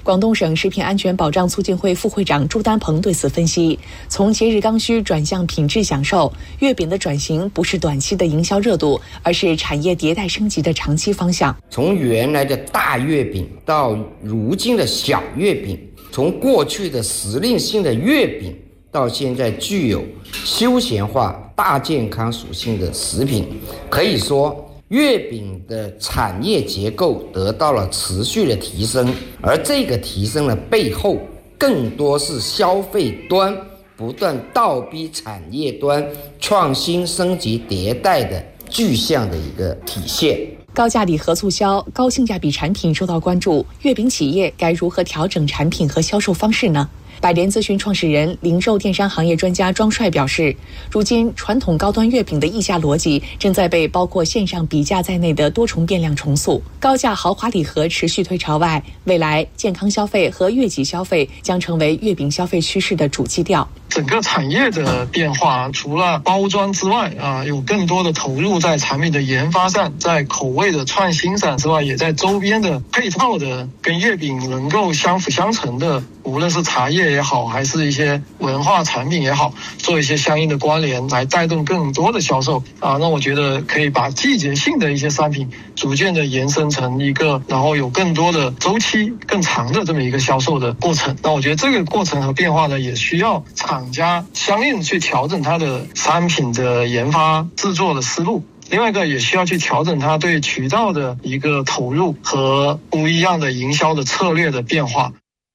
广东省食品安全保障促进会副会长朱丹鹏对此分析，从节日刚需转向品质享受，月饼的转型不是短期的营销热度，而是产业迭代升级的长期方向。 从原来的大月饼到如今的小月饼，从过去的时令性的月饼到现在具有休闲化、大健康属性的食品，可以说月饼的产业结构得到了持续的提升，而这个提升的背后，更多是消费端不断倒逼产业端创新升级迭代的具象的一个体现。 高价礼盒促销、高性价比产品受到关注，月饼企业该如何调整产品和销售方式呢？百联咨询创始人、零售电商行业专家庄帅表示，如今传统高端月饼的议价逻辑正在被包括线上比价在内的多重变量重塑，高价豪华礼盒持续推潮外，未来健康消费和悦己消费将成为月饼消费趋势的主基调。 整个产业的变化，除了包装之外有更多的投入在产品的研发上，在口味的创新上之外，也在周边的配套的跟月饼能够相辅相成的，无论是茶叶也好，还是一些文化产品也好，做一些相应的关联，来带动更多的销售那我觉得可以把季节性的一些商品逐渐的延伸成一个，然后有更多的周期更长的这么一个销售的过程。那我觉得这个过程和变化呢，也需要厂家相应去调整它的商品的研发制作的思路，另外一个也需要去调整它对渠道的一个投入和不一样的营销的策略的变化。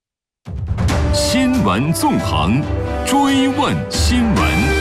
新闻纵横，追问新闻。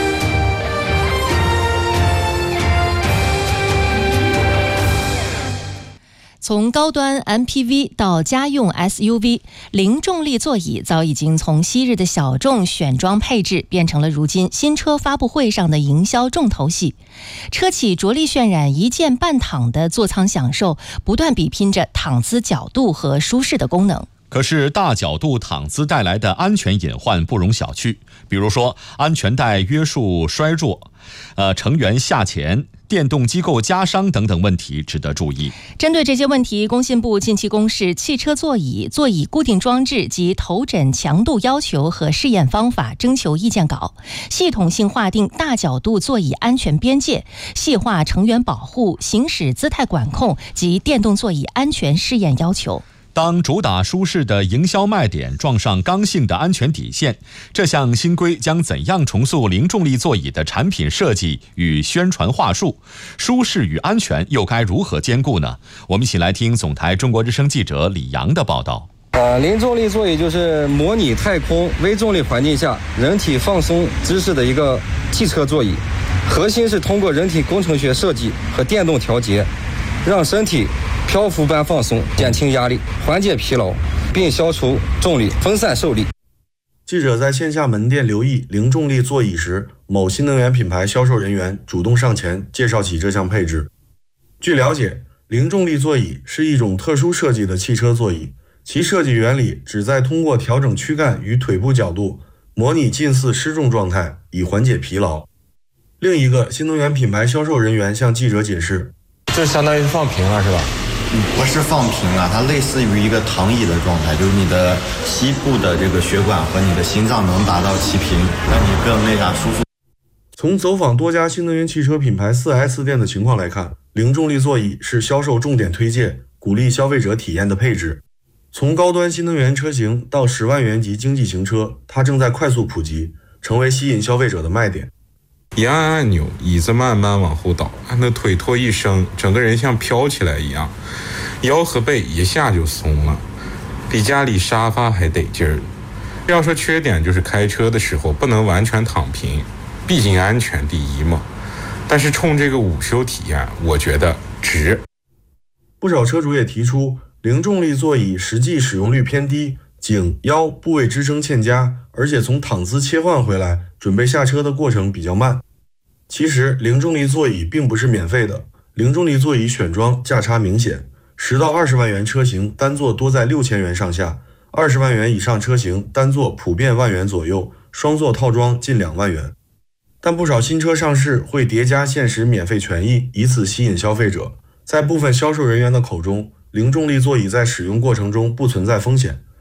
从高端 MPV 到家用 SUV， 零重力座椅早已经从昔日的小众选装配置变成了如今新车发布会上的营销重头戏。车企着力渲染一键半躺的座舱享受，不断比拼着躺姿角度和舒适的功能。 可是大角度躺姿带来的安全隐患不容小觑，比如说安全带约束衰弱、成员下潜、电动机构夹伤等等问题值得注意。 针对这些问题，工信部近期公示汽车座椅固定装置及头枕强度要求和试验方法征求意见稿，系统性划定大角度座椅安全边界，细化成员保护、行驶姿态管控及电动座椅安全试验要求。 当主打舒适的营销卖点撞上刚性的安全底线，这项新规将怎样重塑零重力座椅的产品设计与宣传话术？舒适与安全又该如何兼顾呢？我们一起来听总台中国之声记者李阳的报道。 零重力座椅就是模拟太空微重力环境下人体放松姿势的一个汽车座椅，核心是通过人体工程学设计和电动调节，让身体漂浮般放松，减轻压力，缓解疲劳，并消除重力，分散受力。 记者在线下门店留意零重力座椅时，某新能源品牌销售人员主动上前介绍起这项配置。据了解，零重力座椅是一种特殊设计的汽车座椅，其设计原理旨在通过调整躯干与腿部角度，模拟近似失重状态，以缓解疲劳。另一个新能源品牌销售人员向记者解释， 这相当于放平了是吧？ 不是放平了，它类似于一个躺椅的状态，就是你的膝部的这个血管和你的心脏能达到齐平，让你更舒服。 从走访多家新能源汽车品牌 4S 店的情况来看，零重力座椅是销售重点推荐，鼓励消费者体验的配置。从高端新能源车型到10万元级经济型车，它正在快速普及，成为吸引消费者的卖点。 一按按钮，椅子慢慢往后倒，那腿托一升，整个人像飘起来一样，腰和背一下就松了，比家里沙发还得劲儿。要说缺点，就是开车的时候不能完全躺平，毕竟安全第一嘛。但是冲这个午休体验，我觉得值。 不少车主也提出，零重力座椅实际使用率偏低，颈腰部位支撑欠佳，而且从躺姿切换回来准备下车的过程比较慢。其实零重力座椅并不是免费的，零重力座椅选装价差明显，10到20万元车型单座多在6000元上下，20万元以上车型单座普遍万元左右，双座套装近2万元。但不少新车上市会叠加限时免费权益，以此吸引消费者。在部分销售人员的口中，零重力座椅在使用过程中不存在风险，